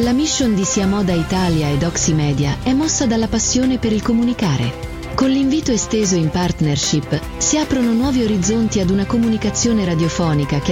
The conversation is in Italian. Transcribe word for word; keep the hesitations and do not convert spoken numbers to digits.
La mission di Sia Moda Italia ed Oxymedia è mossa dalla passione per il comunicare. Con l'invito esteso in partnership si aprono nuovi orizzonti ad una comunicazione radiofonica che